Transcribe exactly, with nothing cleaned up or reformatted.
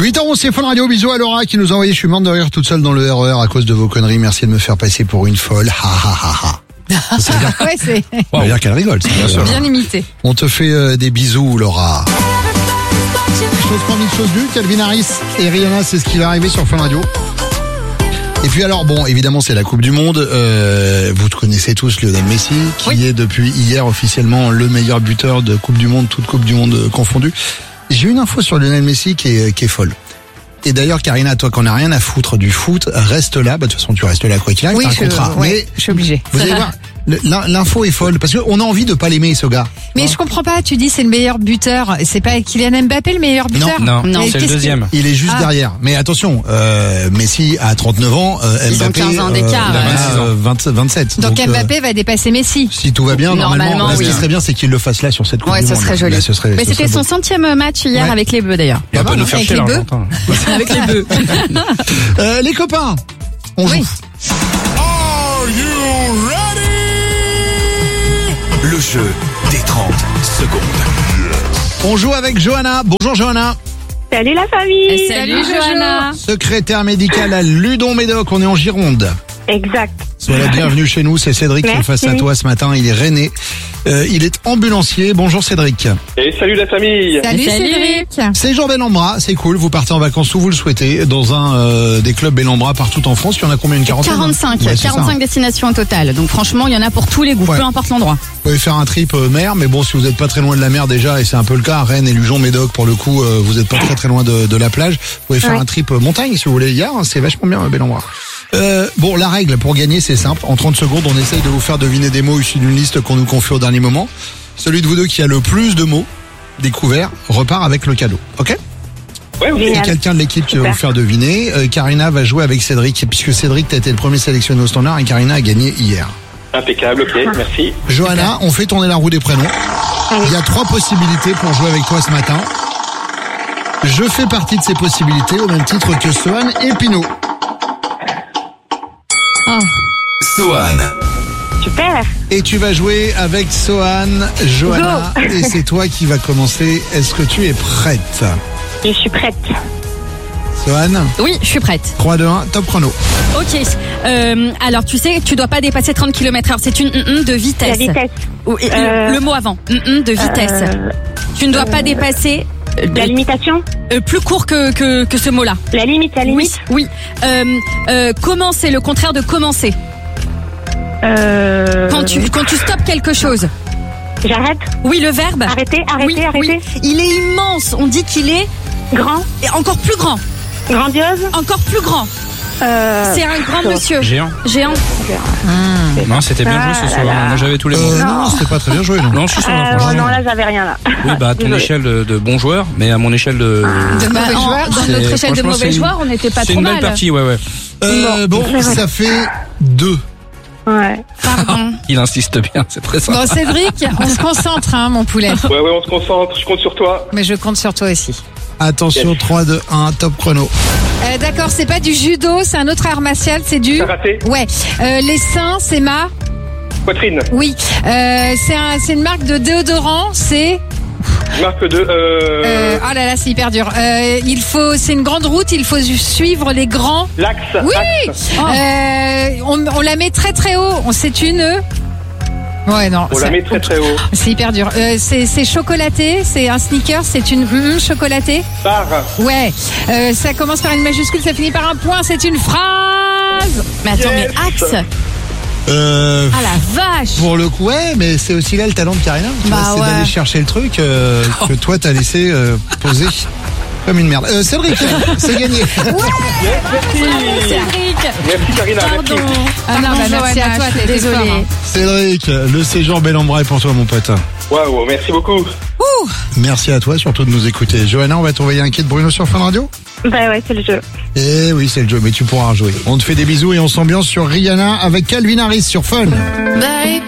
huit heures onze, c'est Fun Radio. Bisous à Laura qui nous a envoyé. Je suis morte de rire toute seule dans le R E R à cause de vos conneries. Merci de me faire passer pour une folle. Ha ha ha ha. Ça veut dire, Ouais, c'est ça veut dire qu'elle rigole, c'est bien sûr. bien imité. On te fait euh, des bisous, Laura. Chose promise, chose due. Calvin Harris et Rihanna, c'est ce qui va arriver sur Fun Radio. Et puis alors, bon, évidemment, c'est la Coupe du Monde. Euh, vous connaissez tous Lionel Messi, qui Oui. est depuis hier officiellement le meilleur buteur de Coupe du Monde, toute Coupe du Monde euh, confondue. J'ai une info sur Lionel Messi qui est, qui est folle. Et d'ailleurs, Karina, toi, qu'on n'a rien à foutre du foot, reste là. Bah, de toute façon, tu restes là quoi qu'il arrive. Oui, t'as un je, contrat. ouais, Mais je suis obligée. vous allez voir, le- l'in- l'info est folle parce qu'on a envie de pas l'aimer, ce gars. Mais je comprends pas, tu dis c'est le meilleur buteur. C'est pas Kylian Mbappé le meilleur buteur? Non, Mais c'est le qu'est-ce deuxième. Il est juste Ah. derrière. Mais attention, euh, Messi a trente-neuf ans, euh, Ils ont Mbappé quinze ans euh, d'écart, il a ouais. vingt-six ans. vingt, vingt-sept. Donc, euh, Mbappé va dépasser Messi. si tout va bien, normalement, Normalement, là, ce qui oui. serait bien, c'est qu'il le fasse là sur cette Coupe Ouais, du ça Monde. serait joli. Là, ce serait, Mais ce c'était serait son beau. centième match hier Ouais. avec les Bleus d'ailleurs. Il va pas nous faire Avec chier les bœufs. l'Argentin. Avec les Bleus. Euh, les copains, on joue. Oui. Le jeu des trente secondes. On joue avec Johanna. Bonjour Johanna. Salut la famille. Salut Johanna. Secrétaire médicale à Ludon Médoc, on est en Gironde. Exact. Sois la bienvenue chez nous, c'est Cédric qui est Merci. face à toi ce matin, il est rennais. Euh, il est ambulancier. Bonjour Cédric. Et salut la famille. Salut, Salut. Cédric. C'est Jean Bellambra, c'est cool, vous partez en vacances où vous le souhaitez, dans un euh, des clubs Bellambra partout en France. Il y en a combien, une quarantaine? quarante-cinq, Ouais, c'est ça, quarante-cinq hein. destinations au total. Donc franchement, il y en a pour tous les goûts, Ouais. peu importe l'endroit. Vous pouvez faire un trip euh, mer, mais bon, si vous n'êtes pas très loin de la mer déjà, et c'est un peu le cas, Rennes et Lujon Médoc, pour le coup, euh, vous n'êtes pas très très loin de, de la plage. Vous pouvez faire Ouais. un trip euh, montagne si vous voulez. Hier, hein, c'est vachement bien, euh, Bellambra. Euh, bon, la règle pour gagner, c'est simple. En trente secondes, on essaye de vous faire deviner des mots issus d'une liste qu'on nous confie au dernier moment. Celui de vous deux qui a le plus de mots découverts repart avec le cadeau. Ok? Ouais, ok. Et Génial. quelqu'un de l'équipe qui va Super. vous faire deviner. Euh, Karina va jouer avec Cédric, puisque Cédric, t'as été le premier sélectionné au standard et Karina a gagné hier. Impeccable, ok, merci. Johanna, on fait tourner la roue des prénoms. Il y a trois possibilités pour jouer avec toi ce matin. Je fais partie de ces possibilités au même titre que Sohan et Pinot. Sohan. Super. Et tu vas jouer avec Sohan, Johanna, et c'est toi qui vas commencer. Est-ce que tu es prête? Je suis prête. Sohan, Oui, je suis prête. trois, deux, un, top chrono. Ok. Euh, alors tu sais, tu dois pas dépasser trente kilomètres heure. C'est une mm, mm de vitesse. La vitesse. Ou- et- Euh, Le mot avant. Mm, mm de vitesse. Euh, tu ne dois pas dépasser. euh, la limitation. euh, plus court que, que, que ce mot-là. La limite, la Oui, limite. oui. Euh, euh, commencer, le contraire de commencer. Euh, Quand tu, quand tu stoppes quelque chose. J'arrête. Oui, le verbe. Arrêtez, arrêtez, oui, arrêtez. oui. Il est immense. On dit qu'il est Grand. et encore plus grand. Grandiose. Encore plus grand. Euh, C'est un grand monsieur. Géant. Géant. Non, c'était bien joué ce Ah soir. là là. Moi, j'avais tous les mots. Euh, non, c'était pas très bien joué, non. Non, je suis sûr. euh, non, franchement. non, là, j'avais rien là. Oui, bah, à ton Désolée. échelle de, de bon joueur, mais à mon échelle de. De Bah, mauvais en- joueurs. dans c'est- notre échelle de franchement, mauvais c'est une- joueurs, on n'était pas C'est trop une belle mal. partie, ouais, ouais. Euh, bon, ça fait deux. Ouais. Pardon. Il insiste bien, c'est très simple. Bon, Cédric, on se concentre, hein, mon poulet. Ouais, ouais, on se concentre, je compte sur toi. Mais je compte sur toi aussi. Attention, Yes. trois, deux, un, top chrono. Euh, D'accord, c'est pas du judo, c'est un autre art martial, c'est du. Karaté, Ouais. Euh, les seins, c'est ma. poitrine, Oui. Euh, c'est un, c'est une marque de déodorant, c'est. marque de... Euh, Euh, oh là là, c'est hyper dur. Euh, il faut, c'est une grande route, il faut suivre les grands. L'axe. Oui. Axe. Euh, on, on la met très très haut. On c'est une. Ouais non. On ça- la met très très haut. C'est hyper dur. Euh, c'est c'est chocolaté, c'est un sneaker, c'est une mm, chocolaté. Barre. Ouais. Euh, ça commence par une majuscule, ça finit par un point. C'est une phrase. Mais attends, mais Yes. axe. Euh, Ah la vache. Pour le coup, ouais, mais c'est aussi là le talent de Karina. Tu Bah vois, c'est ouais. d'aller chercher le truc euh, que toi t'as laissé euh, poser comme une merde. Euh, Cédric, c'est gagné. Yes, merci. Cédric. Merci Karina, Pardon. merci. Ah non, Pardon, bah, merci Johanna, à toi, je suis t'es désolée. fort, hein. Cédric, le séjour Bellambra est pour toi, mon pote. Waouh, merci beaucoup. Merci à toi, surtout de nous écouter. Johanna, on va t'envoyer un kit Bruno sur Fun Radio. Bah ouais, c'est le jeu. Eh oui, c'est le jeu, mais tu pourras rejouer. On te fait des bisous et on s'ambiance sur Rihanna avec Calvin Harris sur Fun.